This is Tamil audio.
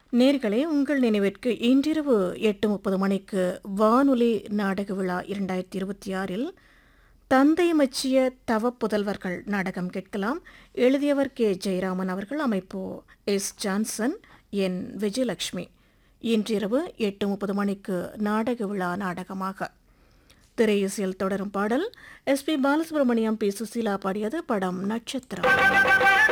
நேர்களே உங்கள் நினைவிற்கு இன்றிரவு 8:30 மணிக்கு வானொலி நாடக விழா 2026 தந்தை மச்சிய தவப்புதல்வர்கள் நாடகம் கேட்கலாம். எழுதியவர் கே. ஜெயராமன் அவர்கள். அமைப்பு எஸ். ஜான்சன், என். விஜயலட்சுமி. இன்றிரவு 8:30 மணிக்கு நாடக விழா நாடகமாக திரையிசையில் தொடரும் பாடல் S. B. Balasubramaniam, B. Susheela பாடியது. படம் நட்சத்திரம்.